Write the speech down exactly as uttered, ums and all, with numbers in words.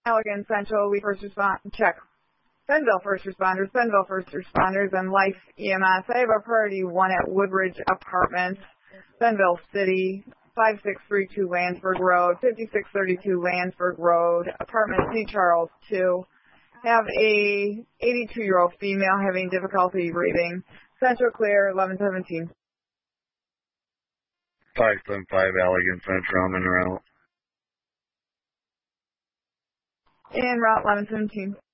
Allegan Central, we first respond, check. Benville First Responders, Benville First Responders, and Life E M S. I have a priority one at Woodridge Apartments, Benville City, five six three two Landsberg Road, fifty-six thirty-two Landsberg Road, apartment C. Charles two. Have a eighty-two-year-old female having difficulty breathing. Central clear, eleven seventeen. five seven five Allegan Central, I'm en route. En route, eleven seventeen.